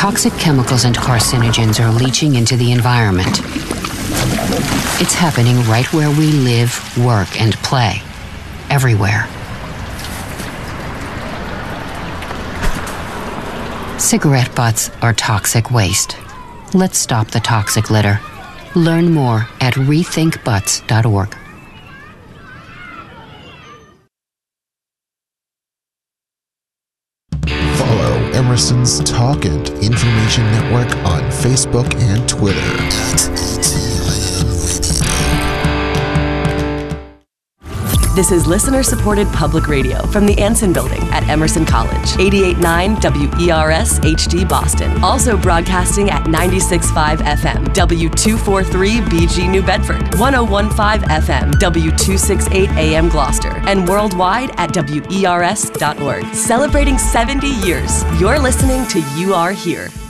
Toxic chemicals and carcinogens are leaching into the environment. It's happening right where we live, work, and play. Everywhere. Cigarette butts are toxic waste. Let's stop the toxic litter. Learn more at rethinkbutts.org. Follow Emerson's Talk and Information Network on Facebook and Twitter. This is listener-supported public radio from the Anson Building at Emerson College. 88.9 WERS HD Boston. Also broadcasting at 96.5 FM W243 BG New Bedford. 101.5 FM W268 AM Gloucester. And worldwide at WERS.org. Celebrating 70 years. You're listening to You Are Here.